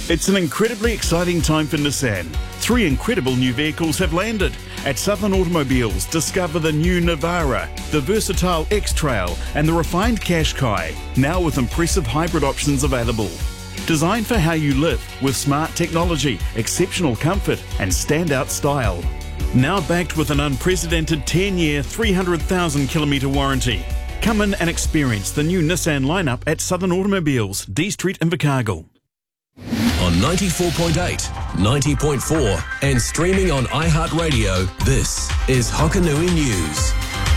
It's an incredibly exciting time for Nissan. 3 incredible new vehicles have landed. At Southern Automobiles, discover the new Navara, the versatile X-Trail and the refined Qashqai, now with impressive hybrid options available. Designed for how you live with smart technology, exceptional comfort and standout style. Now backed with an unprecedented 10-year, 300,000 kilometre warranty. Come in and experience the new Nissan lineup at Southern Automobiles, D Street in Invercargill. On 94.8, 90.4 and streaming on iHeartRadio, this is Hokanui News.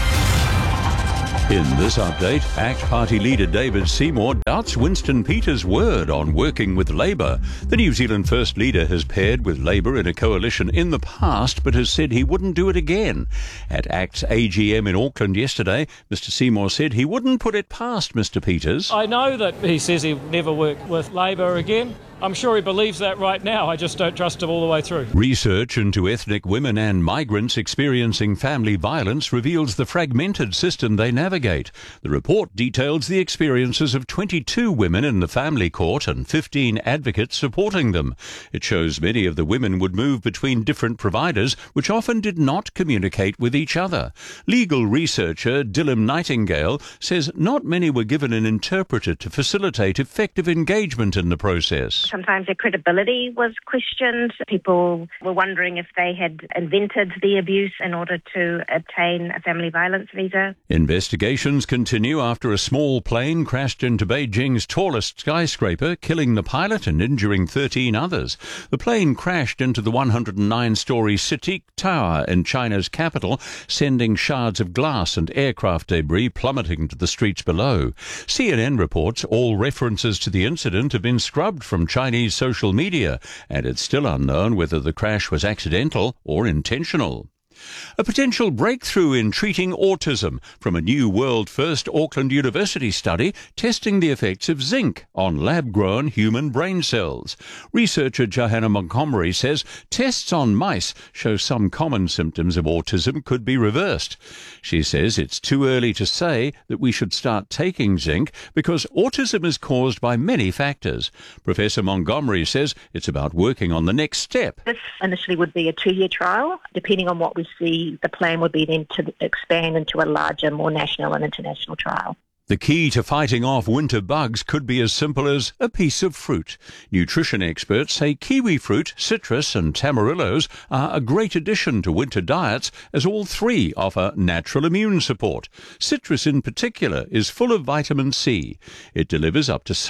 In this update, ACT Party leader David Seymour doubts Winston Peters' word on working with Labour. The New Zealand First Leader has paired with Labour in a coalition in the past, but has said he wouldn't do it again. At ACT's AGM in Auckland yesterday, Mr Seymour said he wouldn't put it past Mr Peters. I know that he says he'll never work with Labour again. I'm sure he believes that right now. I just don't trust him all the way through. Research into ethnic women and migrants experiencing family violence reveals the fragmented system they navigate. The report details the experiences of 22 women in the family court and 15 advocates supporting them. It shows many of the women would move between different providers, which often did not communicate with each other. Legal researcher Dylan Nightingale says not many were given an interpreter to facilitate effective engagement in the process. Sometimes their credibility was questioned. People were wondering if they had invented the abuse in order to obtain a family violence visa. Investigations continue after a small plane crashed into Beijing's tallest skyscraper, killing the pilot and injuring 13 others. The plane crashed into the 109-storey Sitic Tower in China's capital, sending shards of glass and aircraft debris plummeting to the streets below. CNN reports all references to the incident have been scrubbed from Chinese social media, and it's still unknown whether the crash was accidental or intentional. A potential breakthrough in treating autism from a new world-first Auckland University study testing the effects of zinc on lab-grown human brain cells. Researcher Johanna Montgomery says tests on mice show some common symptoms of autism could be reversed. She says it's too early to say that we should start taking zinc because autism is caused by many factors. Professor Montgomery says it's about working on the next step. This initially would be a 2-year trial. Depending on what we see, the plan would be then to expand into a larger, more national and international trial. The key to fighting off winter bugs could be as simple as a piece of fruit. Nutrition experts say kiwi fruit, citrus and tamarillos are a great addition to winter diets as all three offer natural immune support. Citrus in particular is full of vitamin C. It delivers up to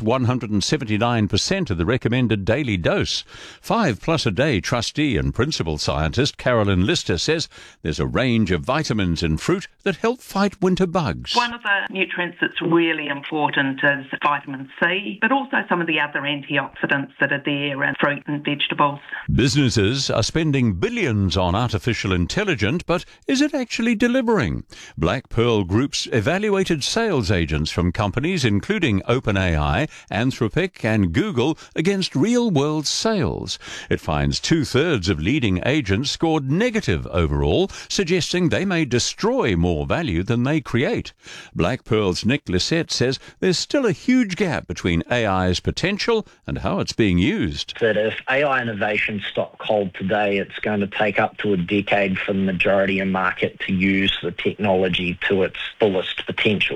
179% of the recommended daily dose. 5+ a day trustee and principal scientist Carolyn Lister says there's a range of vitamins in fruit that help fight winter bugs. One of the nutrients that's really important is vitamin C, but also some of the other antioxidants that are there in fruit and vegetables. Businesses are spending billions on artificial intelligence, but is it actually delivering? Black Pearl Group's evaluated sales agents from companies including OpenAI, Anthropic and Google against real-world sales. It finds 2/3 of leading agents scored negative overall, suggesting they may destroy more value than they create. Black Pearl's Nick Lissette says there's still a huge gap between AI's potential and how it's being used. That if AI innovation stopped cold today, it's going to take up to a decade for the majority of market to use the technology to its fullest potential.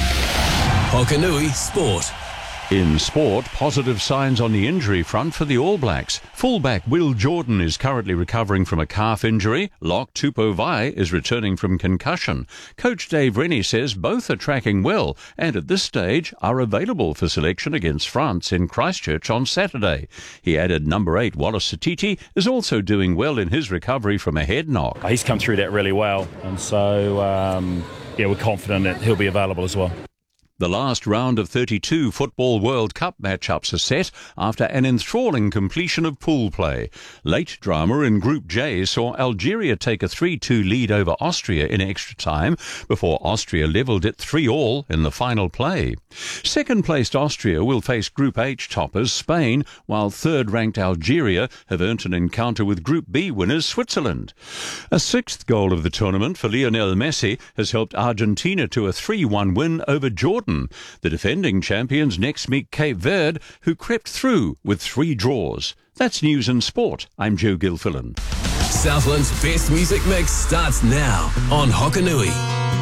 Hokanui Sport. In sport, positive signs on the injury front for the All Blacks. Fullback Will Jordan is currently recovering from a calf injury. Lock Tupovai is returning from concussion. Coach Dave Rennie says both are tracking well and at this stage are available for selection against France in Christchurch on Saturday. He added number 8 Wallace Satiti is also doing well in his recovery from a head knock. He's come through that really well, and so we're confident that he'll be available as well. The last round of 32 Football World Cup matchups are set after an enthralling completion of pool play. Late drama in Group J saw Algeria take a 3-2 lead over Austria in extra time before Austria levelled it 3-3 in the final play. Second-placed Austria will face Group H toppers Spain, while third-ranked Algeria have earned an encounter with Group B winners Switzerland. A sixth goal of the tournament for Lionel Messi has helped Argentina to a 3-1 win over Jordan forgotten. The defending champions next meet Cape Verde, who crept through with 3 draws. That's News and Sport. I'm Joe Gilfillan. Southland's best music mix starts now on Hokanui.